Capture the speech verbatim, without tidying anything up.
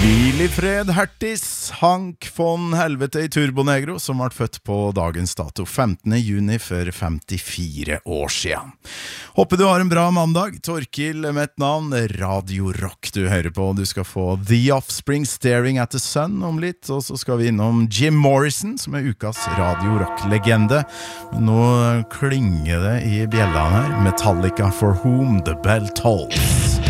Wilfred Hertis, Hank von Helvete i Turbonegro, som ble født på dagens dato femtende juni for femtifire år siden. Håper du har en bra mandag. Torkil med et navn, Radio Rock du hører på. Du skal få The Offspring, Staring at the Sun om litt, og så skal vi innom Jim Morrison, som er ukas Radio Rock-legende. Men nå klinger det i bjellene her. Metallica, For Whom the Bell Tolls.